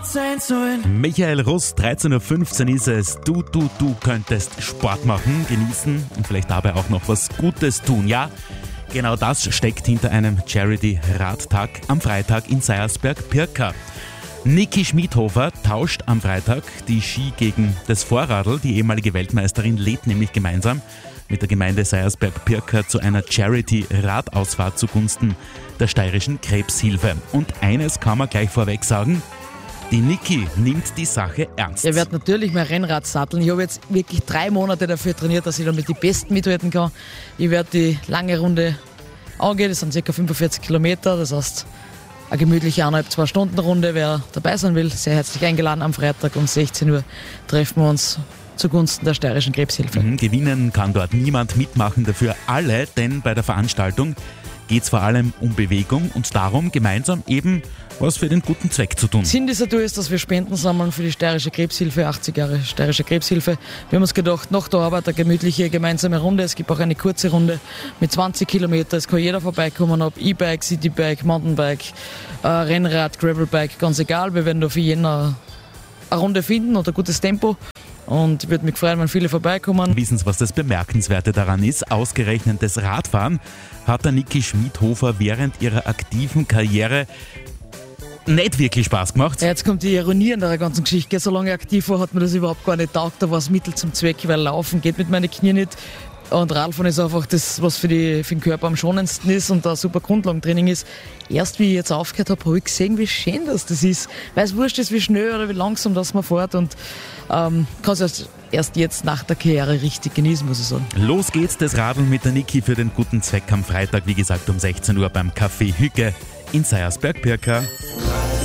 sein sollen. Michael Russ, 13.15 Uhr ist es. Du könntest Sport machen, genießen und vielleicht dabei auch noch was Gutes tun. Ja, genau das steckt hinter einem Charity-Radtag am Freitag in Seiersberg-Pirka. Niki Schmidhofer tauscht am Freitag die Ski gegen das Vorradl. Die ehemalige Weltmeisterin lädt nämlich gemeinsam mit der Gemeinde Seiersberg-Pirka zu einer Charity-Radausfahrt zugunsten der steirischen Krebshilfe. Und eines kann man gleich vorweg sagen: Die Niki nimmt die Sache ernst. Ich werde natürlich mein Rennrad satteln. Ich habe jetzt wirklich 3 Monate dafür trainiert, dass ich da mit den Besten mithalten kann. Ich werde die lange Runde angehen, das sind ca. 45 Kilometer, das heißt eine gemütliche 1,5-2 Stunden Runde. Wer dabei sein will, sehr herzlich eingeladen. Am Freitag um 16 Uhr treffen wir uns zugunsten der steirischen Krebshilfe. Gewinnen kann dort niemand mitmachen, dafür alle, denn bei der Veranstaltung geht es vor allem um Bewegung und darum, gemeinsam eben was für den guten Zweck zu tun. Sinn dieser Tour ist, dass wir Spenden sammeln für die steirische Krebshilfe, 80 Jahre steirische Krebshilfe. Wir haben uns gedacht, nach der Arbeit eine gemütliche gemeinsame Runde. Es gibt auch eine kurze Runde mit 20 Kilometer. Es kann jeder vorbeikommen, ob E-Bike, Citybike, Mountainbike, Rennrad, Gravelbike, ganz egal. Wir werden da für jeden eine Runde finden und ein gutes Tempo. Und ich würde mich freuen, wenn viele vorbeikommen. Wissen Sie, was das Bemerkenswerte daran ist? Ausgerechnet das Radfahren hat der Niki Schmidhofer während ihrer aktiven Karriere nicht wirklich Spaß gemacht. Ja, jetzt kommt die Ironie an der ganzen Geschichte. Solange ich aktiv war, hat mir das überhaupt gar nicht taugt. Da war es Mittel zum Zweck, weil Laufen geht mit meinen Knien nicht. Und Radfahren ist einfach das, was für den Körper am schonendsten ist und da super Grundlagentraining ist. Erst wie ich jetzt aufgehört habe ich gesehen, wie schön das ist. Weil es wurscht ist, wie schnell oder wie langsam das man fährt. Und kann es erst jetzt nach der Karriere richtig genießen, muss ich sagen. Los geht's, das Radeln mit der Niki für den guten Zweck am Freitag, wie gesagt um 16 Uhr beim Café Hücke in Seiersberg-Pirka.